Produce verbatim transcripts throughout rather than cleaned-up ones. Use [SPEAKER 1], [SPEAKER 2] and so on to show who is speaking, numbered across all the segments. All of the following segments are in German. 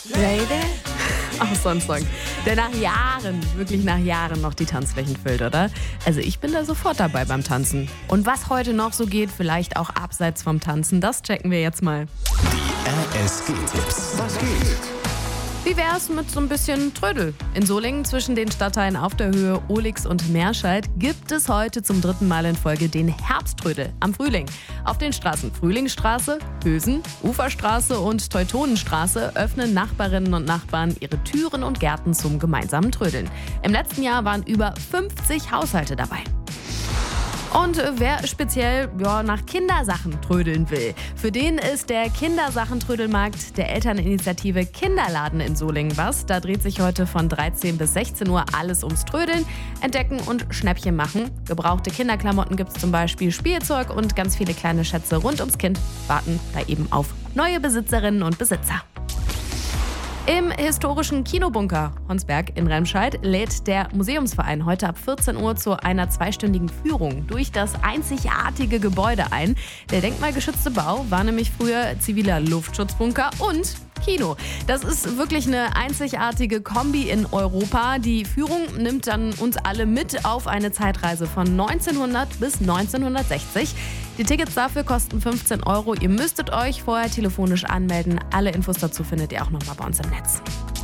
[SPEAKER 1] Lady? Auch so ein Song, der nach Jahren, wirklich nach Jahren noch die Tanzflächen füllt, oder? Also ich bin da sofort dabei beim Tanzen. Und was heute noch so geht, vielleicht auch abseits vom Tanzen, das checken wir jetzt mal.
[SPEAKER 2] Die R S G-Tipps. Was geht?
[SPEAKER 1] Wie wär's mit so ein bisschen Trödel? In Solingen zwischen den Stadtteilen Auf der Höhe, Ohlix und Meerscheid gibt es heute zum dritten Mal in Folge den Herbsttrödel am Frühling. Auf den Straßen Frühlingsstraße, Hösen, Uferstraße und Teutonenstraße öffnen Nachbarinnen und Nachbarn ihre Türen und Gärten zum gemeinsamen Trödeln. Im letzten Jahr waren über fünfzig Haushalte dabei. Und wer speziell ja, nach Kindersachen trödeln will, für den ist der Kindersachentrödelmarkt der Elterninitiative Kinderladen in Solingen was. Da dreht sich heute von dreizehn bis sechzehn Uhr alles ums Trödeln, Entdecken und Schnäppchen machen. Gebrauchte Kinderklamotten gibt es zum Beispiel, Spielzeug und ganz viele kleine Schätze rund ums Kind warten da eben auf neue Besitzerinnen und Besitzer. Im historischen Kinobunker Honsberg in Remscheid lädt der Museumsverein heute ab vierzehn Uhr zu einer zweistündigen Führung durch das einzigartige Gebäude ein. Der denkmalgeschützte Bau war nämlich früher ziviler Luftschutzbunker und Kino. Das ist wirklich eine einzigartige Kombi in Europa. Die Führung nimmt dann uns alle mit auf eine Zeitreise von neunzehnhundert bis neunzehnhundertsechzig. Die Tickets dafür kosten fünfzehn Euro. Ihr müsstet euch vorher telefonisch anmelden. Alle Infos dazu findet ihr auch nochmal bei uns im Netz.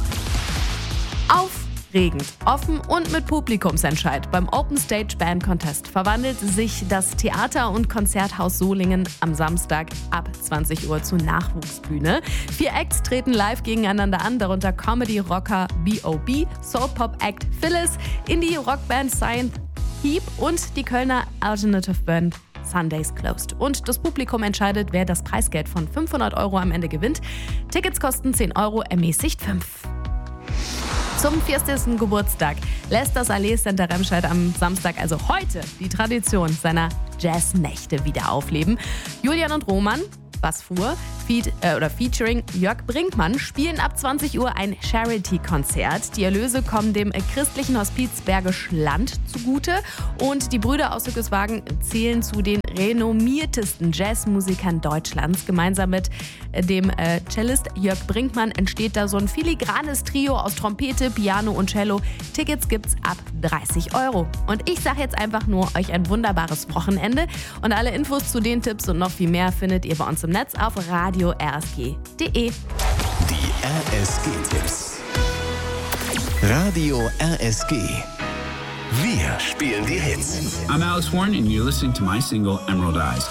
[SPEAKER 1] Aufregend, offen und mit Publikumsentscheid. Beim Open Stage Band Contest verwandelt sich das Theater- und Konzerthaus Solingen am Samstag ab zwanzig Uhr zur Nachwuchsbühne. Vier Acts treten live gegeneinander an, darunter Comedy-Rocker B O B, Soul-Pop-Act Phyllis, Indie-Rockband Science Heap und die Kölner Alternative Band Sundays Closed. Und das Publikum entscheidet, wer das Preisgeld von fünfhundert Euro am Ende gewinnt. Tickets kosten zehn Euro, ermäßigt fünf. Zum vierzigsten Geburtstag lässt das Allee Center Remscheid am Samstag, also heute, die Tradition seiner Jazznächte wieder aufleben. Julian und Roman, Bassfuhr, feat, äh, oder featuring Jörg Brinkmann, spielen ab zwanzig Uhr ein Charity-Konzert. Die Erlöse kommen dem christlichen Hospiz Bergisch Land zugute und die Brüder aus Hückeswagen zählen zu den renommiertesten Jazzmusikern Deutschlands. Gemeinsam mit dem äh, Cellist Jörg Brinkmann entsteht da so ein filigranes Trio aus Trompete, Piano und Cello. Tickets gibt's ab dreißig Euro. Und ich sage jetzt einfach nur, euch ein wunderbares Wochenende und alle Infos zu den Tipps und noch viel mehr findet ihr bei uns im Netz auf radio r s g punkt d e.
[SPEAKER 2] Die R S G-Tipps. Radio R S G. Wir spielen die Hits.
[SPEAKER 3] I'm Alex Warren and you're listening to my single Emerald Eyes.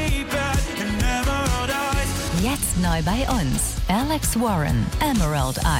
[SPEAKER 4] Jetzt neu bei uns. Alex Warren, Emerald Eyes.